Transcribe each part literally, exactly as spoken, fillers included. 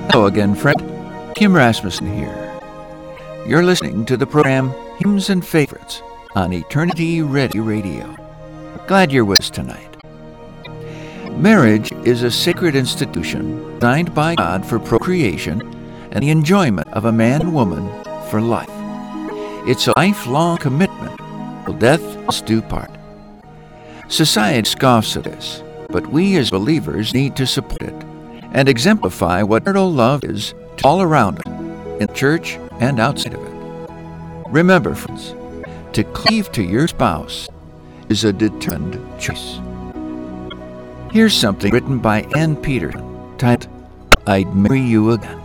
Hello again, friend. Kim Rasmussen here. You're listening to the program Hymns and Favorites on Eternity Ready Radio. Glad you're with us tonight. Marriage is a sacred institution designed by God for procreation and the enjoyment of a man and woman for life. It's a lifelong commitment till death us do part. Society scoffs at this, but we as believers need to support it and exemplify what marital love is to all around us, in church and outside of it. Remember, friends, to cleave to your spouse is a determined choice. Here's something written by Ann Peterson, titled, I'd Marry You Again.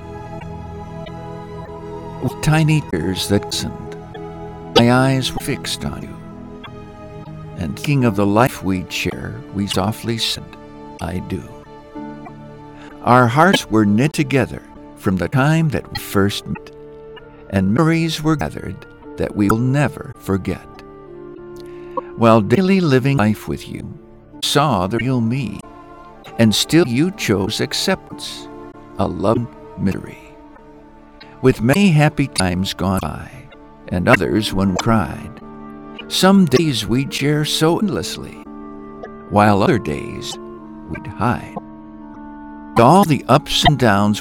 With tiny tears that glistened, my eyes were fixed on you. And thinking of the life we'd share, we softly said, I do. Our hearts were knit together from the time that we first met, and memories were gathered that we will never forget. While daily living life with you, saw the real me, and still you chose acceptance, a loving mystery. With many happy times gone by, and others when we cried, some days we'd share so endlessly, while other days we'd hide. All the ups and downs